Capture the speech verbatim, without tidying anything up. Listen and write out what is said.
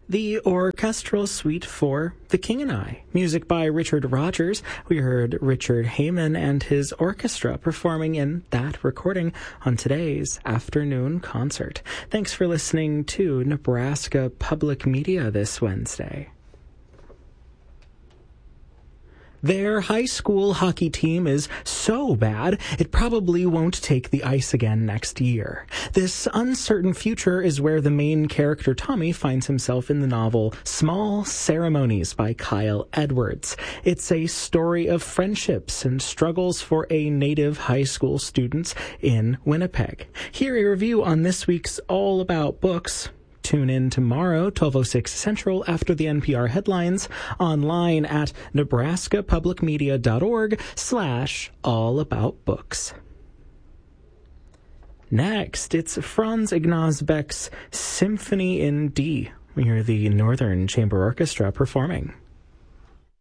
The orchestral suite for The King and I, music by Richard Rodgers. We heard Richard Heyman and his orchestra performing in that recording on today's afternoon concert. Thanks for listening to Nebraska Public Media this Wednesday. Their high school hockey team is so bad, it probably won't take the ice again next year. This uncertain future is where the main character Tommy finds himself in the novel Small Ceremonies by Kyle Edwards. It's a story of friendships and struggles for a native high school student in Winnipeg. Here a review on this week's All About Books. Tune in tomorrow, twelve oh six Central, after the N P R headlines, online at nebraskapublicmedia.org slash all about books. Next, it's Franz Ignaz Beck's Symphony in D. We hear the Northern Chamber Orchestra performing.